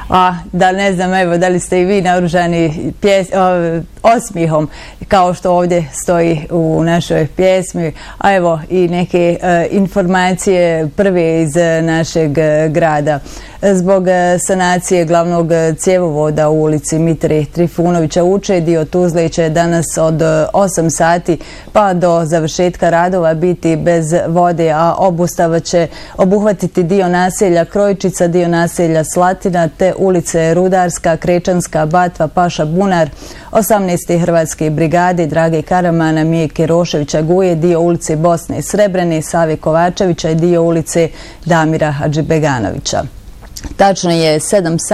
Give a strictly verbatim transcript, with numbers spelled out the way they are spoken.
a da ne znam, evo, da li ste i vi naoružani pjes, o, osmihom, kao što ovdje stoji u našoj pjesmi, a evo i neke e, informacije prve iz našeg grada. Zbog sanacije glavnog cjevovoda u ulici Mitre Trifunovića Uče, dio Tuzle će danas od osam sati pa do završetka radova biti bez vode, a obustava će obuhvatiti dio naselja Krojčica, dio naselja Slatina te ulice Rudarska, Krečanska, Batva, Paša Bunar, osamnaeste Hrvatske brigade Drage Karamana, Mije Keroševića Guje, dio ulice Bosne Srebrene, Save Kovačevića i dio ulice Damira Hadžibeganovića. Tačno je sedam sati.